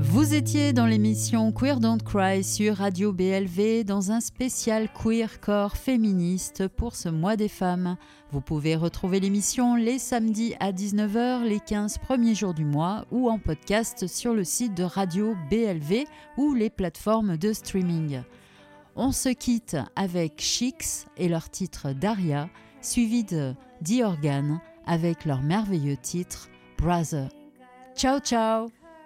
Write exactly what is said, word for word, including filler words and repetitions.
Vous étiez dans l'émission Queer Don't Cry sur Radio B L V dans un spécial queercore féministe pour ce mois des femmes. Vous pouvez retrouver l'émission les samedis à dix-neuf heures, les quinze premiers jours du mois ou en podcast sur le site de Radio B L V ou les plateformes de streaming. On se quitte avec Chicks et leur titre Daria, suivi de The Organ avec leur merveilleux titre Brother. Ciao ciao!